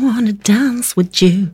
wanna dance with you.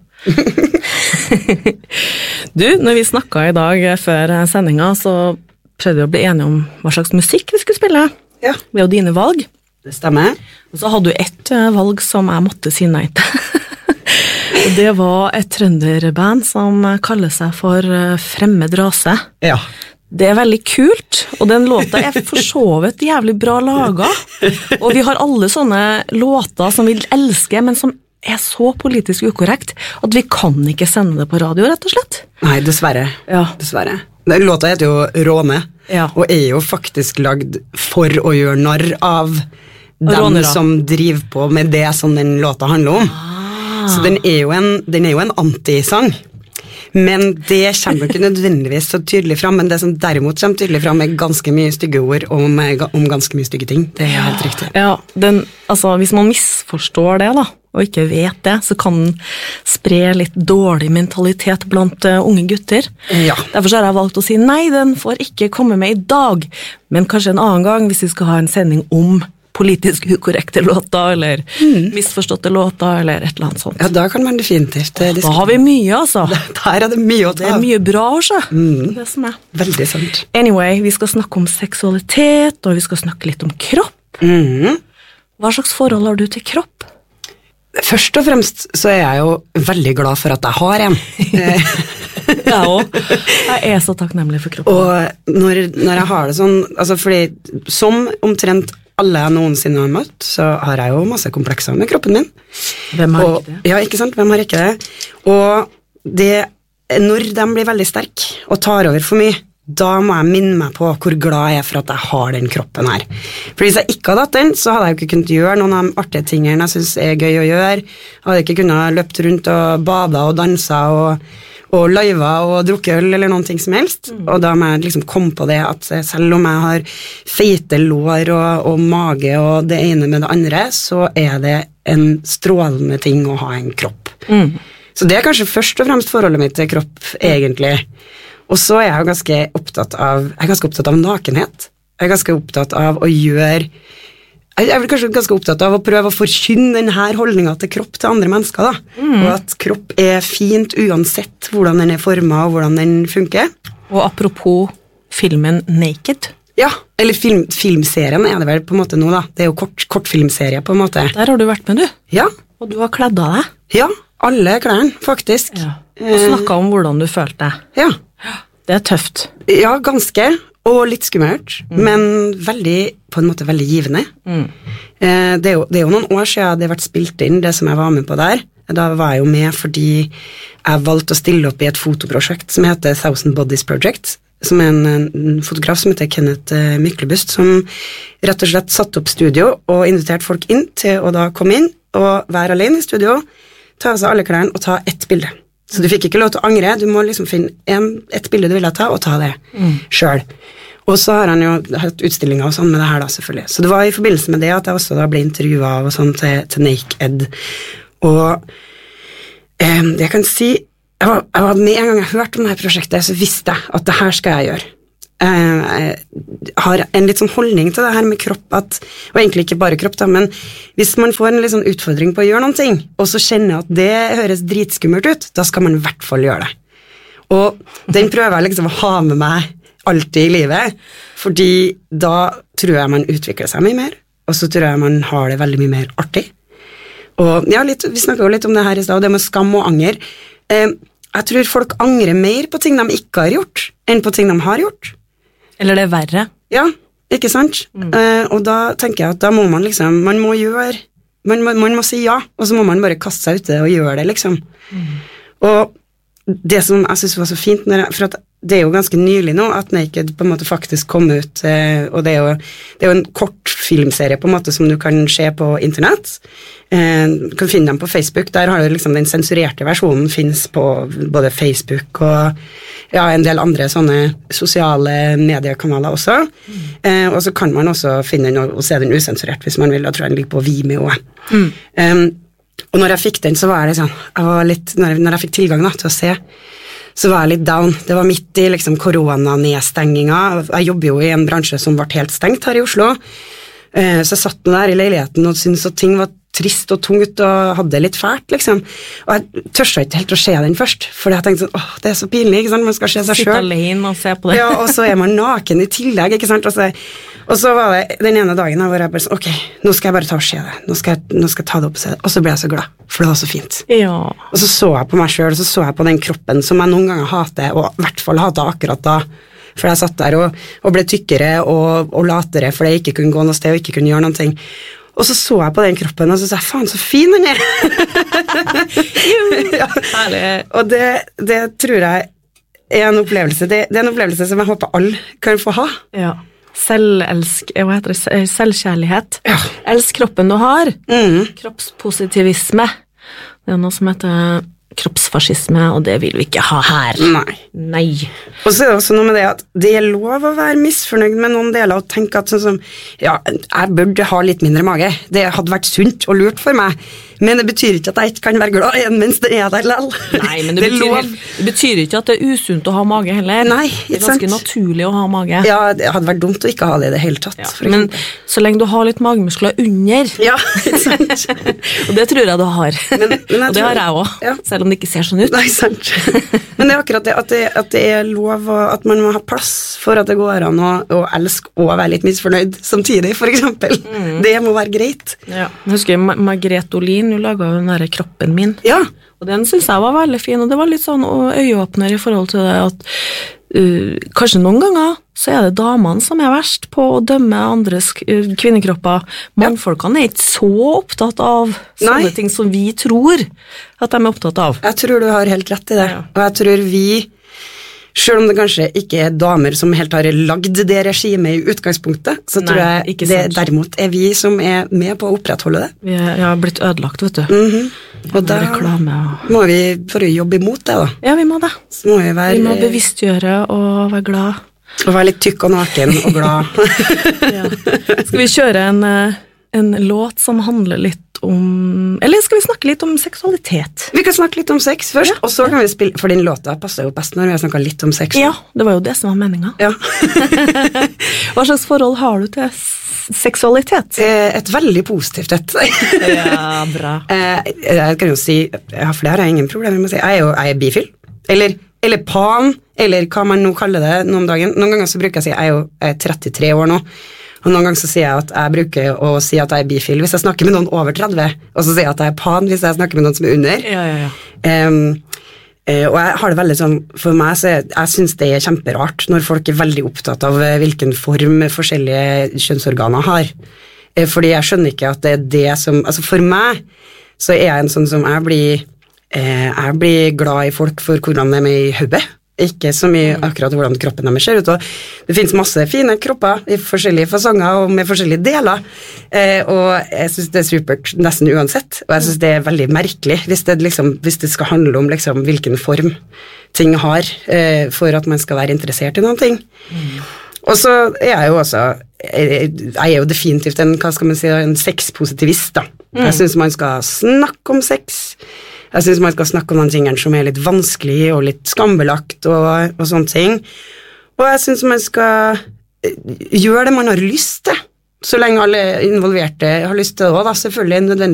Du, når vi snakket i dag før sendingen, så prøvde vi å bli enige om hva slags musikk vi skulle spille. Ja. Det er jo dine valg. Det stemmer. Og så hadde du ett valg som jeg måtte si nei til. Og det var et trønderband som kaller seg for Fremmed Rase. Ja. Det er veldig kult, og den låta er for så vidt jævlig bra laget. Og vi har alle sånne låter som vi elsker, men som er så politisk ukorrekt at vi kan ikke sende det på radio, rett og slett. Nei, dessverre. Ja. Dessverre. Den låta heter jo Råne, Ja. og er jo faktisk lagd for å gjøre narr av dem Rånere. som driver på med det som den låta handler om. Så den er jo en anti-sang. Men det kommer ikke nødvendigvis så tydelig fram, men det som derimot kommer tydelig fram er ganske mye stygge ord om ganske mye stygge ting. Det er helt riktig. Ja, hvis man misforstår det da, og ikke vet det, så kan den spre litt dårlig mentalitet blant unge gutter. Ja. Derfor så har jeg valgt å si nei, den får ikke komme med i dag, men kanskje en annen gang hvis vi skal ha en sending om politisk ukorrekte låter, eller misforståtte låter, eller et eller annet sånt. Ja, da kan man definitivt Da har vi mye, altså. Der er det mye å ta. Det er mye bra, også. Det som er. Veldig sant. Anyway, vi skal snakke om seksualitet, og vi skal snakke litt om kropp. Hva slags forhold har du til kropp? Først og fremst så er jeg jo veldig glad for at jeg har en. Jeg også. Jeg er så takknemlig for kroppen. Og når jeg har det sånn, altså fordi som omtrent alle jeg noensinne har møtt, så har jeg jo masse komplekser med kroppen min. Hvem har ikke det? Ja, ikke sant? Hvem har ikke det? Og når de blir veldig sterk og tar over for mye, da må jeg minne meg på hvor glad jeg er for at jeg har den kroppen her. For hvis jeg ikke hadde hatt den, så hadde jeg jo ikke kunnet gjøre noen av de artige tingene jeg synes er gøy å gjøre. Jeg hadde ikke kunnet løpt rundt og bada og dansa og liva og drukke øl eller noen ting som helst. Og da må jeg liksom komme på det at selv om jeg har feite lår og mage og det ene med det andre, så er det en strålende ting å ha en kropp. Så det er kanskje først og fremst forholdet mitt til kropp, egentlig. Og så er jeg ganske opptatt av nakenhet. Jeg er ganske opptatt av å gjøre Jeg er vel kanskje ganske opptatt av å prøve å forkynne denne holdningen til kropp til andre mennesker, da. Og at kropp er fint uansett hvordan den er formet og hvordan den funker. Og apropos filmen Naked. Ja, eller filmserien er det vel på en måte nå, da. Det er jo kortfilmserie på en måte. Der har du vært med, du. Ja. Og du har kledd av deg. Ja, alle klærne, faktisk. Ja. Og snakket om hvordan du følte deg. Ja. Det er tøft. Ja, ganske. Og litt skummelt, men på en måte veldig givende. Det er jo noen år siden det har vært spilt inn, det som jeg var med på der. Da var jeg jo med fordi jeg valgte å stille opp i et fotoprosjekt som heter Thousand Bodies Project, som er en fotograf som heter Kenneth Myklebust, som rett og slett satt opp studio og inviterte folk inn til å da komme inn og være alene i studio, ta av seg alle klærne og ta ett bilde. Så du fikk ikke lov til å angre, du må liksom finne et bilde du ville ta, og ta det selv. Og så har han jo hatt utstillinger og sånn med det her da, selvfølgelig. Så det var i forbindelse med det at jeg også da ble intervjuet og sånn til Naked. Og jeg kan si, jeg var med en gang jeg hørte om dette prosjektet, så visste jeg at det her skal jeg gjøre. Jeg har en litt sånn holdning til det her med kropp, og egentlig ikke bare kropp da, men hvis man får en litt sånn utfordring på å gjøre noen ting, og så kjenner jeg at det høres dritskummelt ut, da skal man i hvert fall gjøre det. Og den prøver jeg liksom å ha med meg alltid i livet, fordi da tror jeg man utvikler seg mye mer, og så tror jeg man har det veldig mye mer artig. Og ja, vi snakket jo litt om det her i sted, og det med skam og anger. Jeg tror folk angrer mer på ting de ikke har gjort, enn på ting de har gjort. Eller det er verre. Ja, ikke sant? Og da tenker jeg at da må man liksom, man må man må si ja, og så må man bare kaste seg ut det og gjøre det, liksom. Og det som jeg synes var så fint, for at det er jo ganske nylig nå at Naked på en måte faktisk kom ut, og det er jo en kortfilmserie på en måte som du kan se på internett. Du kan finne dem på Facebook, der har du liksom den sensurerte versjonen finnes på både Facebook og ja, en del andre sånne sosiale mediekanaler også. Og så kan man også finne den og se den usensurert hvis man vil, da tror jeg den ligger på Vimeo. Og når jeg fikk den, så var det sånn, når jeg fikk tilgang da, til å se, så var jeg litt down. Det var midt i liksom koronanedstenginga. Jeg jobber jo i en bransje som ble helt stengt her i Oslo. Så jeg satt der i leiligheten og syntes at ting var trist og tungt og hadde det litt fælt, liksom. Og jeg tørste ikke helt å se den først, for jeg tenkte sånn, det så pinlig, ikke sant, man skal se seg selv. Sitte alene og se på det. Ja, og så man naken i tillegg, ikke sant, og så var det den ene dagen hvor jeg bare sånn, ok, nå skal jeg bare ta og se det, nå skal jeg ta det opp og se det, og så ble jeg så glad, for det var så fint. Ja. Og så jeg på meg selv, og så jeg på den kroppen som jeg noen ganger hater, og i hvert fall hater akkurat da, for jeg satt der og ble tykkere og latere, fordi jeg ikke kunne gå noe sted og ikke kunne gjøre noen ting. Og så jeg på den kroppen, og så sa jeg, faen, så fin den er! Ja. Herlig. Og det tror jeg er en opplevelse, det er en opplevelse som jeg håper alle kan få ha. Ja. Hva heter det? Selvkjærlighet. Ja. Elsk kroppen du har. Kroppspositivisme. Det er noe som heter kroppsfascisme, og det vil vi ikke ha her. Nei. Og så er det også noe med det at det er lov å være misfornøyd med noen deler og tenke at sånn som, ja, jeg burde ha litt mindre mage. Det hadde vært sunt og lurt for meg, men det betyr ikke at jeg ikke kan være glad igjen mens det er der lell. Nei, men det betyr ikke at det er usunt å ha mage heller. Nei, det er ganske naturlig å ha mage. Ja, det hadde vært dumt å ikke ha det i det hele tatt. Ja, men så lenge du har litt magemuskler under, ja, ikke sant? og det tror jeg du har, og det har jeg også, ja. Selv om det ikke ser sånn ut. Nei, sant. Men det er akkurat det, at det er lov, og at man må ha plass for at det går an å elske og være litt misfornøyd samtidig, for eksempel. Det må være greit. Ja. Jeg husker Margrethe Olin, hun laget den der kroppen min. Ja. Og den synes jeg var veldig fin, og det var litt sånn øyeåpner i forhold til det at kanskje noen ganger så er det damene som er verst på å dømme andres kvinnekropper. Mannfolkene er ikke så opptatt av sånne ting som vi tror at de er opptatt av. Jeg tror du har helt rett i det, og jeg tror vi, selv om det kanskje ikke er damer som helt har lagd det regimet i utgangspunktet, så tror jeg det derimot er vi som er med på å opprettholde det. Vi har blitt ødelagt, vet du. Og da må vi for å jobbe imot det da. Ja, vi må det. Så må vi må bevisstgjøre og være glad. Og være litt tykk og naken og glad. Ja. Skal vi kjøre en låt som handler litt om, eller skal vi snakke litt om seksualitet? Vi kan snakke litt om sex først, og så kan vi spille, for din låta passer jo best når vi har snakket litt om sex. Ja, det var jo det som var meningen. Ja. Hva slags forhold har du til seksualitet? Et veldig positivt et. Ja, bra. Jeg kan jo si, for det har jeg ingen problemer med å si, jeg er bifil, eller pan, eller hva man nå kaller det nå om dagen. Noen ganger så bruker jeg å si, jeg er 33 år nå, og noen ganger så sier jeg at jeg bruker å si at jeg er bifil hvis jeg snakker med noen over 30, og så sier jeg at jeg er pan hvis jeg snakker med noen som er under. Ja. Og jeg har det veldig sånn, for meg så jeg synes det er kjemperart når folk er veldig opptatt av hvilken form forskjellige kjønnsorganer har. Fordi jeg skjønner ikke at det er det som, altså for meg så er jeg en sånn som jeg blir glad i folk for hvordan de er med i hodet. Ikke så mye akkurat hvordan kroppen deres ser ut, og det finnes masse fine kropper i forskjellige fasonger og med forskjellige deler, og jeg synes det er supert nesten uansett, og jeg synes det er veldig merkelig hvis det skal handle om liksom, hvilken form ting har for at man skal være interessert i noen ting. Og så er jeg jo også, jeg er jo definitivt en sexpositivist da. Jeg synes man skal snakke om sex. Jeg synes man skal snakke om noen tingene som er litt vanskelig og litt skambelagt og sånne ting. Og jeg synes man skal gjøre det man har lyst til, så lenge alle involverte har lyst til det også, da, selvfølgelig nødvendig.